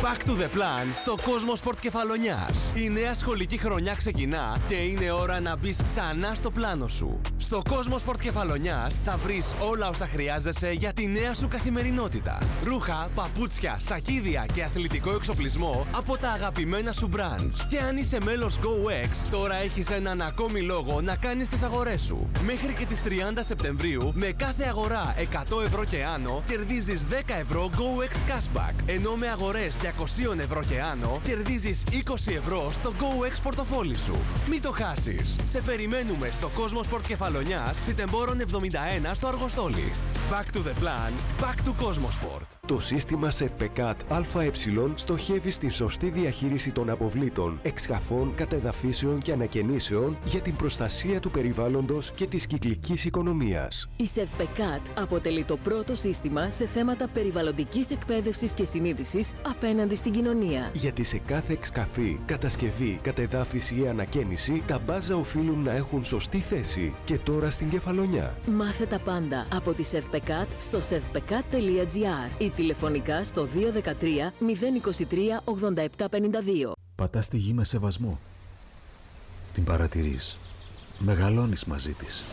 Back to the plan στο Cosmosport Κεφαλονιάς. Η νέα σχολική χρονιά ξεκινά και είναι ώρα να μπεις ξανά στο πλάνο σου. Στο Cosmosport Κεφαλονιάς θα βρεις όλα όσα χρειάζεσαι για τη νέα σου καθημερινότητα. Ρούχα, παπούτσια, σακίδια και αθλητικό εξοπλισμό από τα αγαπημένα σου brands. Και αν είσαι μέλος GoEx, τώρα έχεις έναν ακόμη λόγο να κάνεις τις αγορές σου. Μέχρι και τις 30 Σεπτεμβρίου, με κάθε αγορά 100 ευρώ και άνω, κερδίζεις 10 ευρώ GoEx Cashback. Ενώ με αγορές 200 ευρώ και άνω, κερδίζεις 20 ευρώ στο GoEx πορτοφόλι σου. Μην το χάσεις. Σε περιμένουμε στο Cosmosport Κεφαλονιάς, Σιτεμπόρων 71 στο Αργοστόλι. Back to the plan, back to Cosmosport. Το σύστημα SEVPECAT ΑΕ στοχεύει στην σωστή διαχείριση των αποβλήτων, εξκαφών, κατεδαφίσεων και ανακαινήσεων για την προστασία του περιβάλλοντος και της κυκλικής οικονομίας. Η SEVPECAT αποτελεί το πρώτο σύστημα σε θέματα περιβαλλοντικής εκπαίδευσης και συνείδησης απέναντι στην κοινωνία. Γιατί σε κάθε εξκαφή, κατασκευή, κατεδάφιση ή ανακαίνιση, τα μπάζα οφείλουν να έχουν σωστή θέση. Και τώρα στην Κεφαλονιά. Μάθε τα πάντα από τη SEVPECAT στο sevpecat.gr ή τηλεφωνικά στο 213 023 8752. Πατάς τη γη με σεβασμό. Την παρατηρείς. Μεγαλώνεις μαζί της.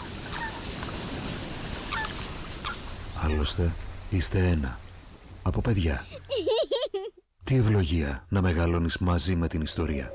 Άλλωστε, είστε ένα. Από παιδιά. Τι ευλογία να μεγαλώνεις μαζί με την ιστορία.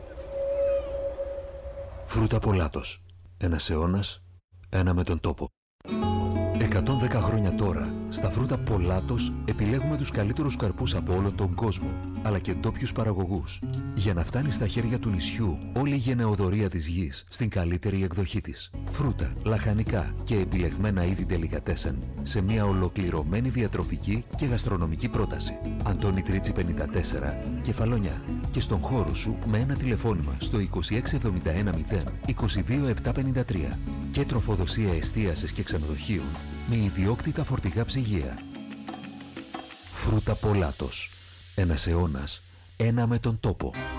Φρούτα Πολάτος. Ένας αιώνας, ένα με τον τόπο. 110 χρόνια τώρα, στα Φρούτα Πολάτος επιλέγουμε τους καλύτερους καρπούς από όλο τον κόσμο, αλλά και ντόπιους παραγωγούς, για να φτάνει στα χέρια του νησιού όλη η γενεοδορία της γης στην καλύτερη εκδοχή της. Φρούτα, λαχανικά και επιλεγμένα είδη ντελικατέσεν σε μια ολοκληρωμένη διατροφική και γαστρονομική πρόταση. Αντώνη Τρίτσι 54, Κεφαλονιά. Και στον χώρο σου με ένα τηλεφώνημα στο 26710 22753. Και τροφοδοσία εστίασης και ξενοδοχείων με ιδιόκτητα φορτηγά ψυγεία. Φρούτα Πολάτος. Ένας αιώνας, ένα με τον τόπο.